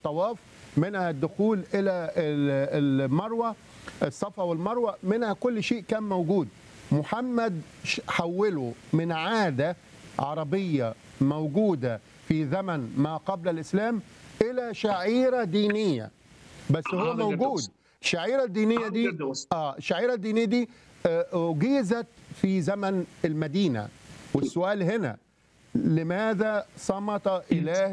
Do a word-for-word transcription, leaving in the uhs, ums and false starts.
طواف، منها الدخول إلى المروة، الصفا والمروة، منها كل شيء كان موجود. محمد حوله من عادة عربية موجودة في زمن ما قبل الإسلام إلى شعيرة دينية. بس هو موجود. الشعيرة الدينية دي آه الشعيرة الدينية دي أجيزت في زمن المدينة. والسؤال هنا، لماذا صمت إله